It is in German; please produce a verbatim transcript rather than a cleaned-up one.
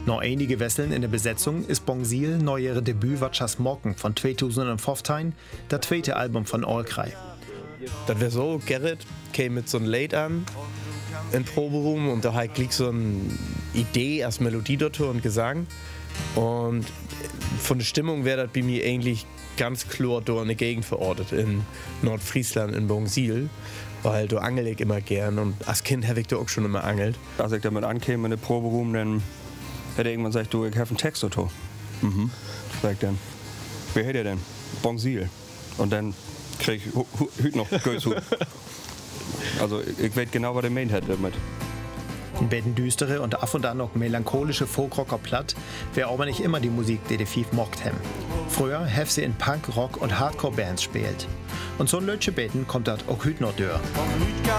Noch einige Wesseln in der Besetzung ist Bongsil neuere Debüt Watschas Morgen von zweitausendfünfzehn, das zweite Album von Allkrei. Das wäre so, Gerrit käme mit so einem Late an in Proberaum und da halt liegt so eine Idee als Melodie dort und Gesang. Und von der Stimmung wäre das bei mir eigentlich ganz klar da in der Gegend verortet, in Nordfriesland, in Bongsil, weil da angel ich immer gern und als Kind habe ich da auch schon immer angelt. Als ich damit ankäme in den Proberaum, dann hätte irgendwann gesagt, du, ich habe einen Text oder so. Mhm. Sag ich dann, wer hätte denn? Bongsil. Und dann krieg ich hüt noch Gölshut. Also ich weiß genau, was er meint hätte damit. Ein bisschen düstere und ab und an noch melancholische Folkrocker platt wäre aber nicht immer die Musik, die die Fief mockt haben. Früher have sie in Punk, Rock und Hardcore-Bands spielt. Und so ein Lötche Beten kommt das auch hüt noch durch.